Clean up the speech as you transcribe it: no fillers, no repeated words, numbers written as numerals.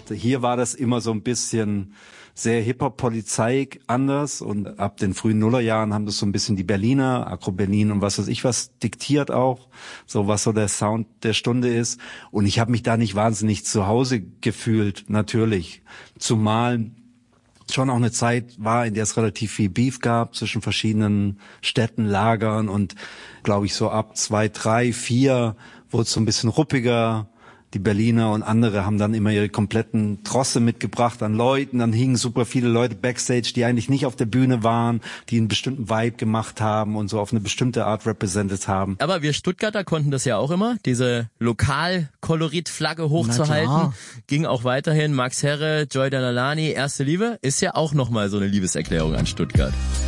Hier war das immer so ein bisschen sehr Hip-Hop-Polizei anders und ab den frühen Nullerjahren haben das so ein bisschen die Berliner, Agro Berlin und was weiß ich was diktiert auch, so was so der Sound der Stunde ist. Und ich habe mich da nicht wahnsinnig zu Hause gefühlt, natürlich. Zumal schon auch eine Zeit war, in der es relativ viel Beef gab zwischen verschiedenen Städten, Lagern und glaube ich so ab 2, 3, 4 wurde es so ein bisschen ruppiger. Die Berliner und andere haben dann immer ihre kompletten Trosse mitgebracht an Leuten. Dann hingen super viele Leute backstage, die eigentlich nicht auf der Bühne waren, die einen bestimmten Vibe gemacht haben und so auf eine bestimmte Art represented haben. Aber wir Stuttgarter konnten das ja auch immer, diese Lokalkoloritflagge hochzuhalten. Ging auch weiterhin. Max Herre, Joy Dalalani, Erste Liebe, ist ja auch nochmal so eine Liebeserklärung an Stuttgart.